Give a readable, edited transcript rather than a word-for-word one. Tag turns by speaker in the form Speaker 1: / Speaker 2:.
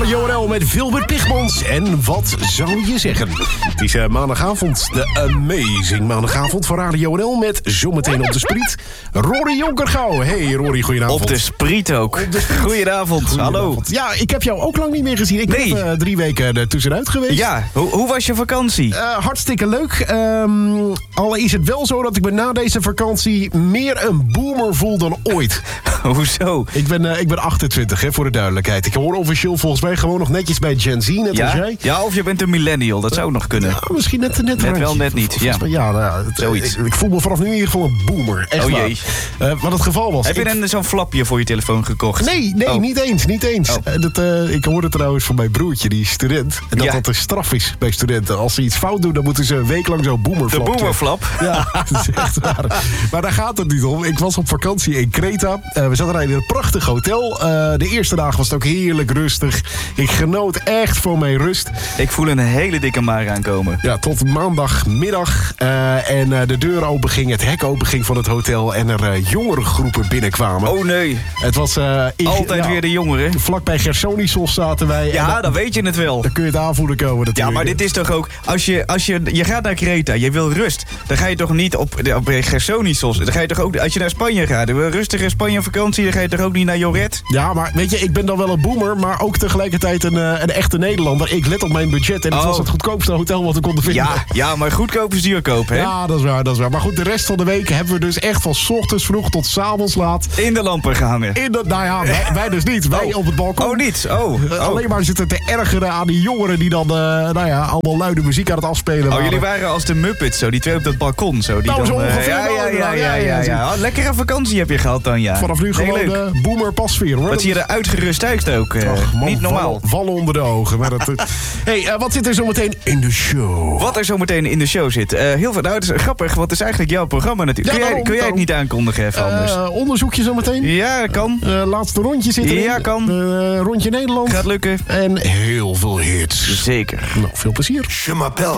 Speaker 1: Radio NL met Wilbert Pigmans. En wat zou je zeggen? Het is maandagavond, de amazing maandagavond van Radio NL... met zometeen op de spriet Rory Jonkergouw. Hey Rory, goedenavond.
Speaker 2: Op de spriet ook. Goedenavond, hallo.
Speaker 1: Ja, ik heb jou ook lang niet meer gezien. Ik ben 3 weken er tussenuit geweest.
Speaker 2: Ja, hoe was je vakantie?
Speaker 1: Hartstikke leuk. Al is het wel zo dat ik me na deze vakantie meer een boomer voel dan ooit.
Speaker 2: Hoezo?
Speaker 1: Ik ben 28, hè, voor de duidelijkheid. Ik hoor officieel volgens mij gewoon nog netjes bij Gen Z, net als jij.
Speaker 2: Ja, of je bent een millennial, dat zou nog kunnen.
Speaker 1: Ja, misschien net
Speaker 2: wel, net niet. Ja,
Speaker 1: zoiets. Ik voel me vanaf nu in ieder geval een boomer. Echt
Speaker 2: jee.
Speaker 1: Wat het geval was.
Speaker 2: Heb je zo'n flapje voor je telefoon gekocht?
Speaker 1: Nee, niet eens. Oh. Ik hoorde trouwens van mijn broertje, die is student. En dat een straf is bij studenten. Als ze iets fout doen, dan moeten ze een week lang zo'n boomerflap.
Speaker 2: De boomerflap?
Speaker 1: Ja, dat is echt waar. Maar daar gaat het niet om. Ik was op vakantie in Kreta. We zaten in een prachtig hotel. De eerste dag was het ook heerlijk rustig. Ik genoot echt van mijn rust.
Speaker 2: Ik voel een hele dikke maar aankomen.
Speaker 1: Ja, tot maandagmiddag. En de deur openging, het hek openging van het hotel. En er jongere groepen binnenkwamen.
Speaker 2: Oh nee.
Speaker 1: Het was...
Speaker 2: Altijd weer de jongeren.
Speaker 1: Vlakbij Gersonisos zaten wij.
Speaker 2: Ja, dan weet je het wel.
Speaker 1: Dan kun je het aanvoelen komen natuurlijk.
Speaker 2: Ja, maar dit is toch ook... Als je gaat naar Kreta, je wil rust. Dan ga je toch niet op Gersonisos. Dan ga je toch ook... Als je naar Spanje gaat, een rustige Spanje-vakantie... dan ga je toch ook niet naar Joret?
Speaker 1: Ja, maar weet je, ik ben dan wel een boomer... maar ook tegelijkertijd een echte Nederlander. Ik let op mijn budget en het was het goedkoopste hotel wat we konden vinden.
Speaker 2: Ja, maar goedkoop is duurkoop, hè?
Speaker 1: Ja, dat is waar. Maar goed, de rest van de week hebben we dus echt van 's ochtends vroeg tot 's avonds laat...
Speaker 2: in de lampen gehangen.
Speaker 1: Nou ja, wij dus niet. Wij op het balkon.
Speaker 2: Oh, niet?
Speaker 1: Alleen maar zitten te ergeren aan die jongeren... die dan allemaal luide muziek aan het afspelen waren.
Speaker 2: Jullie waren als de Muppets, zo. Die twee op dat balkon, zo. Die
Speaker 1: nou,
Speaker 2: dan,
Speaker 1: zo ongeveer.
Speaker 2: Ja. Lekkere vakantie heb je gehad dan, ja.
Speaker 1: Vanaf nu gewoon de boomer pasfeer, hoor.
Speaker 2: Wat zie je er uitgerust uit ook.
Speaker 1: Man,
Speaker 2: niet normaal.
Speaker 1: Vallen onder de ogen. Maar wat zit er zometeen in de show?
Speaker 2: Wat er zometeen in de show zit? Heel veel. Nou, het is grappig, want het is eigenlijk jouw programma natuurlijk.
Speaker 1: Ja,
Speaker 2: kun jij het niet aankondigen even anders?
Speaker 1: Onderzoekje zometeen?
Speaker 2: Ja, kan.
Speaker 1: Laatste rondje zit erin.
Speaker 2: Ja, kan.
Speaker 1: Rondje Nederland.
Speaker 2: Gaat lukken.
Speaker 1: En heel veel hits.
Speaker 2: Zeker.
Speaker 1: Nou, veel plezier.